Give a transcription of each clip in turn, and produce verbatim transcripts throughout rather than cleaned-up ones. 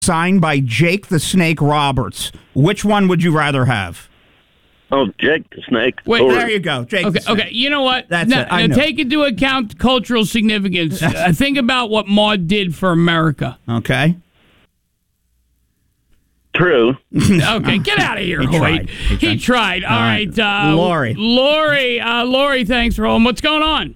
signed by Jake the Snake Roberts. Which one would you rather have? Oh, Jake the Snake. Wait, there you go. Jake okay, the Snake. okay. You know what? That's now, it. I now know. take into account cultural significance. uh, think about what Maude did for America. Okay. True. Okay, get out of here, He Hoyt. tried. He He tried. All All right. right. Uh, Lori. Lori. Uh, Lori, thanks for holding. What's going on?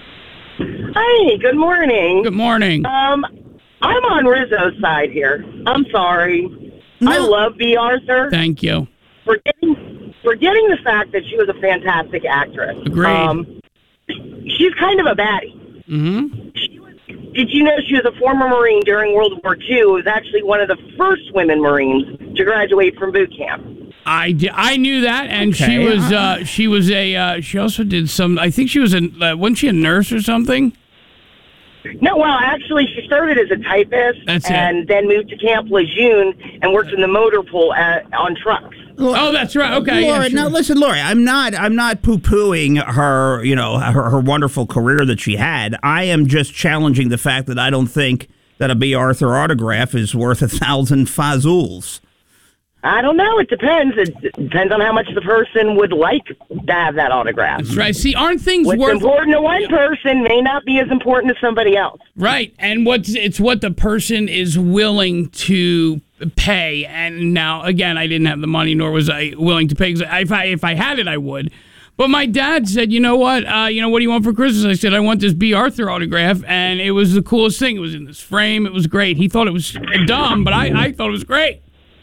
Hi, good morning. Good morning. Um, I'm on Rizzo's side here. I'm sorry. I love B. Arthur. Thank you. Forgetting, forgetting the fact that she was a fantastic actress. Agreed. Um, she's kind of a baddie. Mm-hmm. She was, did you know she was a former Marine during World War Two? Was actually one of the first women Marines to graduate from boot camp. I, di- I knew that, and Okay. she was uh, she was a uh, she also did some. I think she was a uh, wasn't she a nurse or something? No, well, actually, she started as a typist That's it. and then moved to Camp Lejeune and worked in the motor pool at, on trucks. Oh, that's right. Okay. yeah, Lori, sure. now listen, Lori. I'm not. I'm not poo-pooing her. You know, her, her wonderful career that she had. I am just challenging the fact that I don't think that a B. Arthur autograph is worth a thousand fazools. I don't know. It depends. It depends on how much the person would like to have that autograph. That's right. See, aren't things What's worth important to one person may not be as important to somebody else. right? And what's it's what the person is willing to pay. And now, again, I didn't have the money, nor was I willing to pay. 'Cause if I if I had it, I would. But my dad said, you know what? Uh, you know, what do you want for Christmas? I said, I want this B. Arthur autograph. And it was the coolest thing. It was in this frame. It was great. He thought it was dumb, but I, I thought it was great.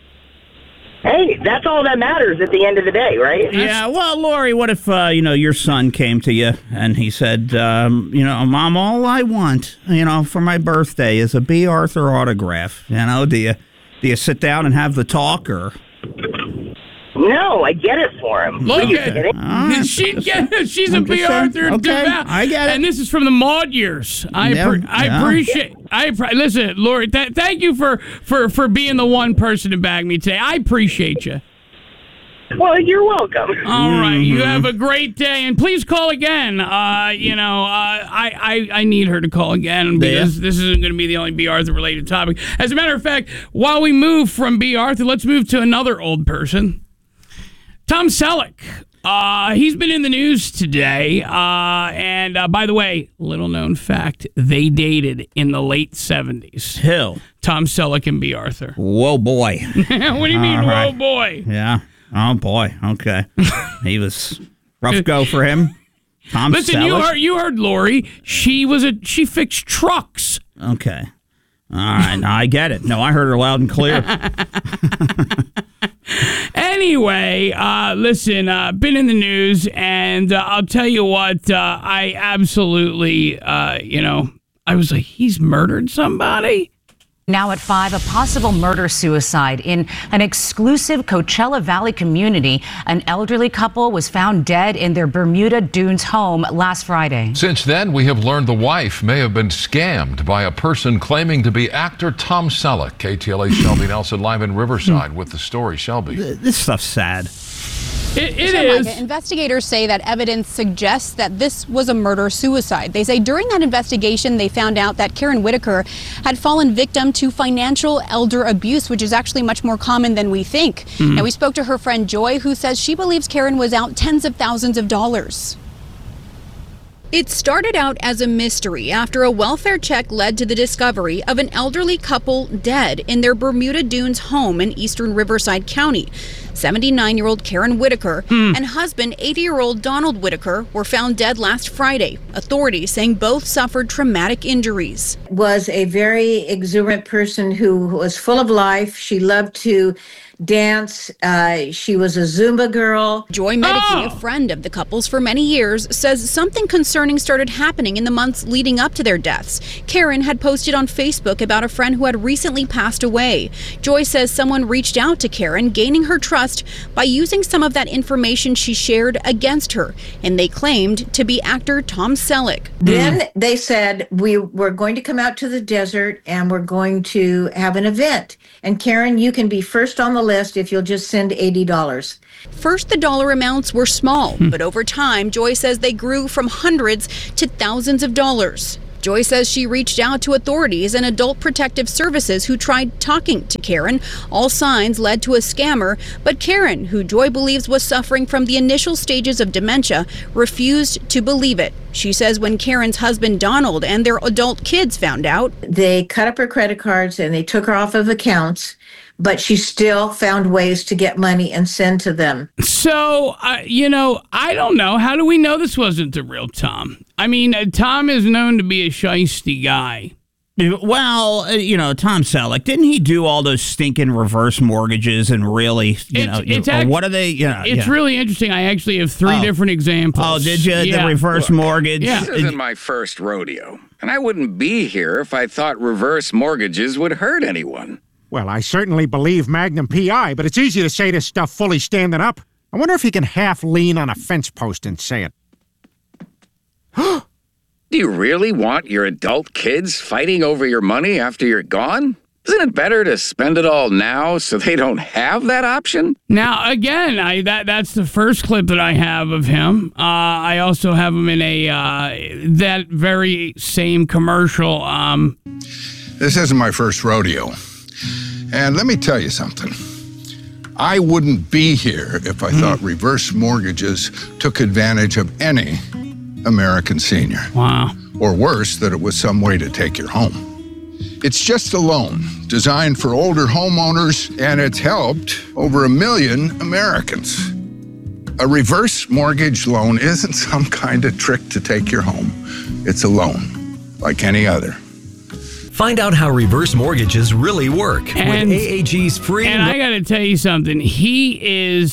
Hey, that's all that matters at the end of the day, right? Yeah, well, Lori, what if, uh, you know, your son came to you and he said, um, you know, Mom, all I want, you know, for my birthday is a B. Arthur autograph. You know, do you, do you sit down and have the talk or? No, I get it for him. Look Are you at kidding? it. She get, she's a I'm B. just saying. Arthur Okay, devout. I get it. And this is from the Maude years. I Yeah, appre- I yeah. appreciate. I appre- listen, Lori. Th- thank you for, for for being the one person to bag me today. I appreciate you. Well, you're welcome. All right, Mm-hmm. you have a great day, and please call again. Uh, you know, uh, I, I I need her to call again because this isn't going to be the only B. Arthur related topic. As a matter of fact, while we move from B. Arthur, let's move to another old person. Tom Selleck. Uh, he's been in the news today. Uh, and uh, by the way, little known fact, they dated in the late seventies. Hill. Tom Selleck and B. Arthur. Whoa, boy. What do you mean, All right. whoa, boy? Yeah. Oh, boy. Okay. He was rough go for him. Tom Listen, you Selleck. heard, you heard Lori. She was a she fixed trucks. Okay. All right. Now I get it. No, I heard her loud and clear. Anyway, uh, listen, uh, been in the news, and uh, I'll tell you what, uh, I absolutely, uh, you know, I was like, he's murdered somebody? Now at five, a possible murder-suicide in an exclusive Coachella Valley community. An elderly couple was found dead in their Bermuda Dunes home last Friday. Since then, we have learned the wife may have been scammed by a person claiming to be actor Tom Selleck. K T L A Shelby Nelson live in Riverside with the story. Shelby. This stuff's sad. It, it Sure, is. Micah. Investigators say that evidence suggests that this was a murder-suicide. They say during that investigation, they found out that Karen Whitaker had fallen victim to financial elder abuse, which is actually much more common than we think. Mm. And we spoke to her friend Joy, who says she believes Karen was out tens of thousands of dollars. It started out as a mystery after a welfare check led to the discovery of an elderly couple dead in their Bermuda Dunes home in eastern Riverside County. seventy-nine-year-old Karen Whitaker and husband eighty-year-old Donald Whitaker were found dead last Friday. Authorities saying both suffered traumatic injuries. Was a very exuberant person who was full of life. She loved to dance. Uh, she was a Zumba girl. Joy Medicki, a friend of the couple's for many years, says something concerning started happening in the months leading up to their deaths. Karen had posted on Facebook about a friend who had recently passed away. Joy says someone reached out to Karen, gaining her trust by using some of that information she shared against her, and they claimed to be actor Tom Selleck. Then they said, we were going to come out to the desert and we're going to have an event. And Karen, you can be first on the list if you'll just send eighty dollars. First, the dollar amounts were small, but over time, Joy says they grew from hundreds to thousands of dollars. Joy says she reached out to authorities and Adult Protective Services who tried talking to Karen. All signs led to a scammer, but Karen, who Joy believes was suffering from the initial stages of dementia, refused to believe it. She says when Karen's husband Donald and their adult kids found out, they cut up her credit cards and they took her off of accounts, but she still found ways to get money and send to them. So, uh, you know, I don't know. How do we know this wasn't the real Tom? I mean, uh, Tom is known to be a shiesty guy. Well, uh, you know, Tom Selleck, didn't he do all those stinking reverse mortgages and really, you It's- know, it's you- or act- what are they, you know? It's yeah. really interesting. I actually have three Oh. different examples. Oh, did you? Yeah. The reverse mortgage? Yeah. This isn't my first rodeo, and I wouldn't be here if I thought reverse mortgages would hurt anyone. Well, I certainly believe Magnum P I, but it's easy to say this stuff fully standing up. I wonder if he can half lean on a fence post and say it. Do you really want your adult kids fighting over your money after you're gone? Isn't it better to spend it all now so they don't have that option? Now, again, I that that's the first clip that I have of him. Uh, I also have him in a uh, that very same commercial. Um, This isn't my first rodeo. And let me tell you something. I wouldn't be here if I thought reverse mortgages took advantage of any American senior. Wow. Or worse, that it was some way to take your home. It's just a loan designed for older homeowners, and it's helped over a million Americans. A reverse mortgage loan isn't some kind of trick to take your home. It's a loan, like any other. Find out how reverse mortgages really work And- with A A G's free. and I got to tell you something. He is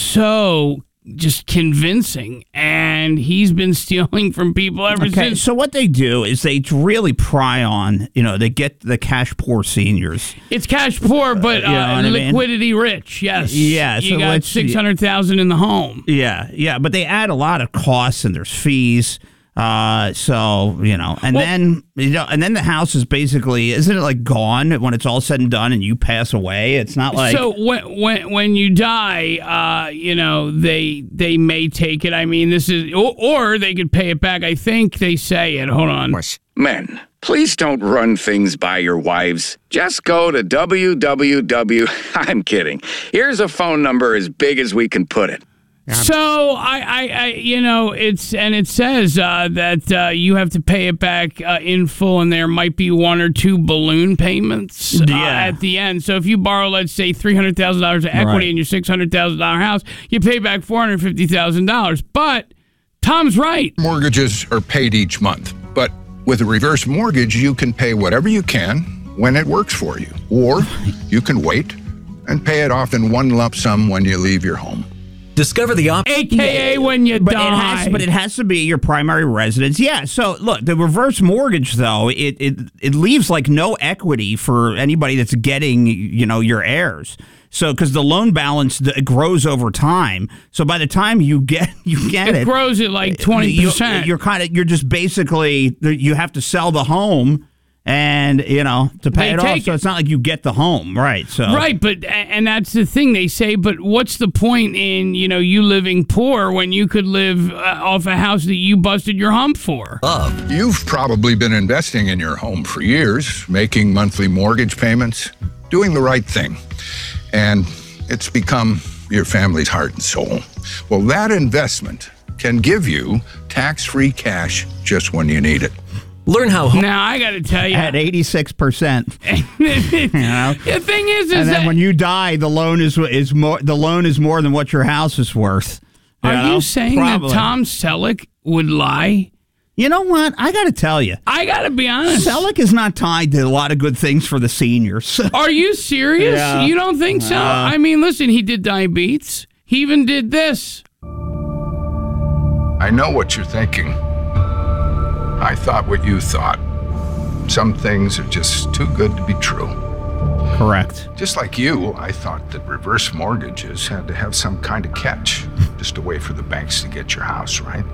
so just convincing, and he's been stealing from people ever Okay, since. so what they do is they really pry on, you know, they get the cash poor seniors. It's cash poor, but Uh, you know uh, what I mean? liquidity rich. Yes. Yeah, You so got let's- six hundred thousand in the home. Yeah, yeah, but they add a lot of costs and there's fees. Uh, so you know, and Well- then you know, and then the house is basically, isn't it like gone when it's all said and done and you pass away? It's not like So when when when you die, uh, you know they they may take it. I mean, this is or, or they could pay it back. I think they say it. Hold on. Men, please don't run things by your wives. Just go to W W W. I'm kidding. Here's a phone number as big as we can put it. So I, I, I, you know, it's and it says uh, that uh, you have to pay it back uh, in full, and there might be one or two balloon payments uh, Yeah. at the end. So if you borrow, let's say, three hundred thousand dollars of equity Right. in your six hundred thousand dollar house, you pay back four hundred fifty thousand dollars. But Tom's right. Mortgages are paid each month, but with a reverse mortgage, you can pay whatever you can when it works for you, or you can wait and pay it off in one lump sum when you leave your home. Discover the option. A K A when you but die. it has, but it has to be your primary residence. Yeah. So look, the reverse mortgage though, it it it leaves like no equity for anybody that's getting, you know, your heirs. So because the loan balance d- grows over time, so by the time you get you get it, it grows at like twenty you, percent. you're kind of you're just basically you have to sell the home. And, you know, to pay They it off, take so it. it's not like you get the home, right? So Right, but and that's the thing they say. But what's the point in you know you living poor when you could live uh, off a house that you busted your hump for? You've probably been investing in your home for years, making monthly mortgage payments, doing the right thing. And it's become your family's heart and soul. Well, that investment can give you tax-free cash just when you need it. Learn how. Now I got to tell you, at eighty-six percent. you know? the thing is, is And then that when you die, the loan is is more. The loan is more than what your house is worth. are know? you saying Probably. that Tom Selleck would lie? You know what? I got to tell you, I got to be honest. Selleck is not tied to a lot of good things for the seniors. Are you serious? Yeah. You don't think so? Uh, I mean, listen, he did diabetes. He even did this. I know what you're thinking. I thought what you thought. Some things are just too good to be true. Correct. Just like you, I thought that reverse mortgages had to have some kind of catch, just a way for the banks to get your house, right?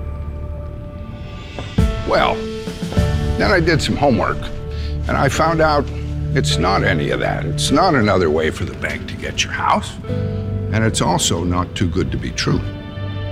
Well, then I did some homework, and I found out it's not any of that. It's not another way for the bank to get your house, and it's also not too good to be true.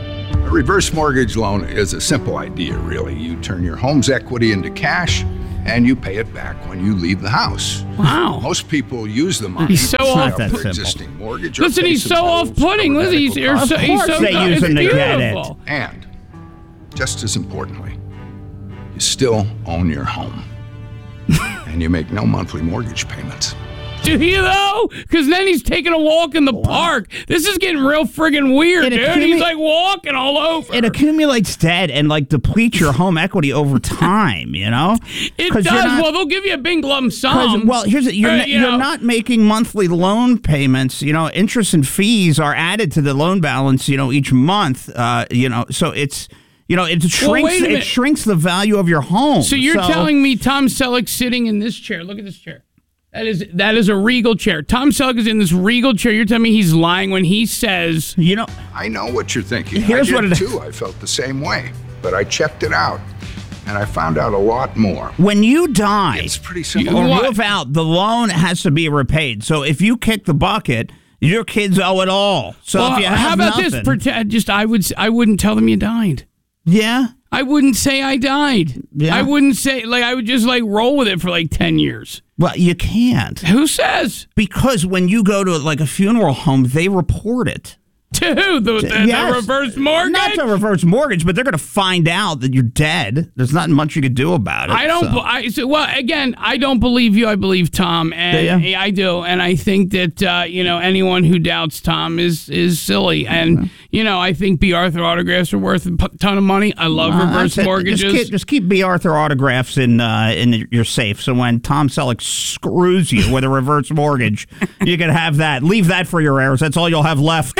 A reverse mortgage loan is a simple idea, really. You turn your home's equity into cash, and you pay it back when you leave the house. Wow. Most people use the money He's so to off. pay off that their simple. existing mortgage. or Listen, pay he's some so bills, off-putting. cover Listen, he's, medical you're so, costs. he's so they good. use It's him to get it. beautiful. And, just as importantly, you still own your home. And you make no monthly mortgage payments. Do you though? Because then he's taking a walk in the park. This is getting real friggin' weird, It dude. accumu- He's like walking all over. It accumulates debt and like depletes your home equity over time, you know? It 'Cause does. you're not- Well, they'll give you a big lump 'cause- sum. well, here's it. You're, Uh, not, you you're know. not making monthly loan payments. You know, interest and fees are added to the loan balance, you know, each month. Uh, you know, so it's, you know, it shrinks wait a it minute. shrinks the value of your home. So you're telling me Tom Selleck sitting in this chair? Look at this chair. That is that is a regal chair. Tom Selleck is in this regal chair. You're telling me he's lying when he says, you know, I know what you're thinking. Here's I did what it is. too. I felt the same way. But I checked it out, and I found out a lot more. when you die It's pretty simple. or What? move out, the loan has to be repaid. So if you kick the bucket, your kids owe it all. So well, if you have how about nothing, this? Pretend, just I would I wouldn't tell them you died. yeah. I wouldn't say I died. Yeah. I wouldn't say like I would just like roll with it for like ten years. Well, you can't. Who says? Because when you go to like a funeral home, they report it. To who? The, the, Yes. the reverse mortgage? Not the reverse mortgage, but they're going to find out that you're dead. There's not much you could do about it. I don't. so. be- I so, well, again, I don't believe you. I believe Tom, and Do ya? I do, and I think that uh, you know anyone who doubts Tom is is silly. And you know, I think B. Arthur autographs are worth a p- ton of money. I love Uh, reverse that's it. mortgages. Just keep, just keep B. Arthur autographs in uh, in your safe. So when Tom Selleck screws you with a reverse mortgage, you can have that. Leave that for your heirs. That's all you'll have left.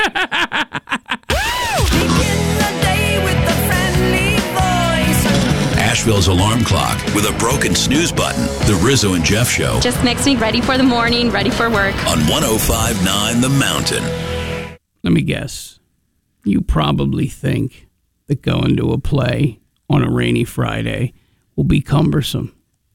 Asheville's alarm clock with a broken snooze button. The Rizzo and Jeff Show Just makes me ready for the morning, ready for work. on one oh five point nine The Mountain. Let me guess. You probably think that going to a play on a rainy Friday will be cumbersome.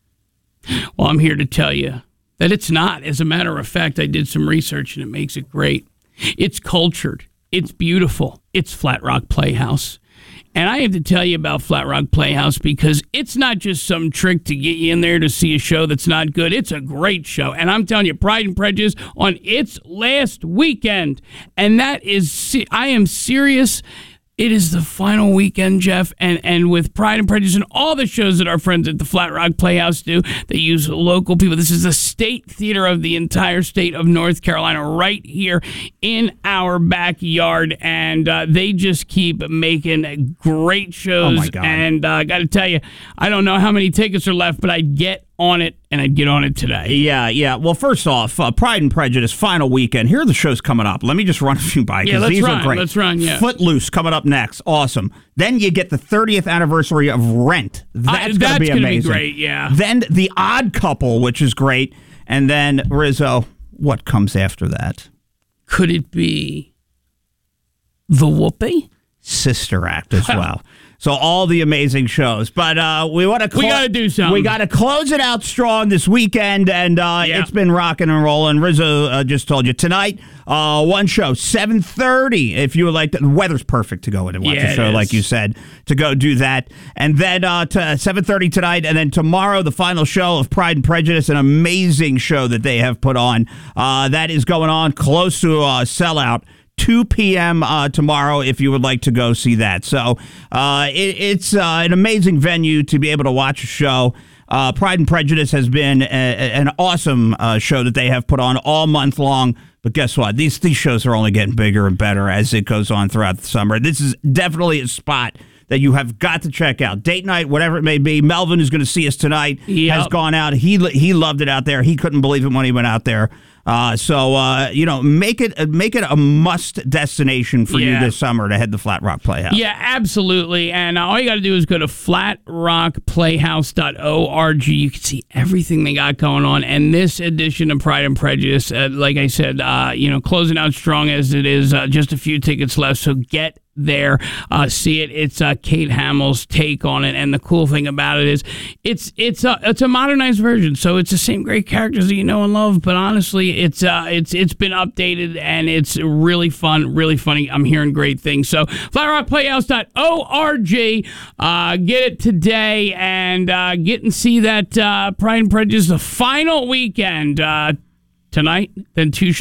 Well, I'm here to tell you that it's not. As a matter of fact, I did some research and it makes it great. It's cultured. It's beautiful. It's Flat Rock Playhouse. And I have to tell you about Flat Rock Playhouse because it's not just some trick to get you in there to see a show that's not good. It's a great show. And I'm telling you, Pride and Prejudice on its last weekend. And that is, se- I am serious. It is the final weekend, Jeff, and, and with Pride and Prejudice and all the shows that our friends at the Flat Rock Playhouse do, they use local people. This is the state theater of the entire state of North Carolina right here in our backyard, and uh, they just keep making great shows. Oh, my God. And uh, I got to tell you, I don't know how many tickets are left, but I'd get on it, and I'd get on it today. Yeah, yeah. Well, first off, uh, Pride and Prejudice final weekend. Here are the shows coming up. Let me just run a few by because Yeah, let's these run, are great. let's run, yeah. Footloose coming up next. Awesome. Then you get the thirtieth anniversary of Rent. That's Uh, going to that's be gonna be amazing. great, yeah. Then The Odd Couple, which is great. And then Rizzo, what comes after that? Could it be The Whoopee? Sister Act as well. So all the amazing shows, but uh, we want to. We gotta do something. We got to close it out strong this weekend, and uh, Yeah. it's been rocking and rolling. Rizzo uh, just told you tonight, uh, one show, seven thirty. If you would like, to, the weather's perfect to go in and watch Yeah, the it show, is. like you said, to go do that, and then uh, to seven thirty tonight, and then tomorrow the final show of Pride and Prejudice, an amazing show that they have put on. Uh, that is going on close to uh, sellout. two p.m. Uh, tomorrow if you would like to go see that. So uh, it, it's uh, an amazing venue to be able to watch a show. Uh, Pride and Prejudice has been a, a, an awesome uh, show that they have put on all month long. But guess what? These these shows are only getting bigger and better as it goes on throughout the summer. This is definitely a spot that you have got to check out. Date night, whatever it may be. Melvin is going to see us tonight. Yep. Has gone out. He he loved it out there. He couldn't believe it when he went out there. Uh, so uh, you know, make it make it a must destination for you Yeah. this summer to head to Flat Rock Playhouse. Yeah, absolutely. And uh, all you got to do is go to flat rock playhouse dot org. You can see everything they got going on. And this edition of Pride and Prejudice, uh, like I said, uh, you know, closing out strong as it is, uh, just a few tickets left. So get there, uh, see it. It's uh, Kate Hamill's take on it, and the cool thing about it is it's it's a it's a modernized version, so it's the same great characters that you know and love. But honestly, it's uh, it's it's been updated, and it's really fun, really funny. I'm hearing great things. So flat rock playhouse dot org, uh, get it today, and uh, get and see that uh, Pride and Prejudice the final weekend uh, tonight. Then two shows.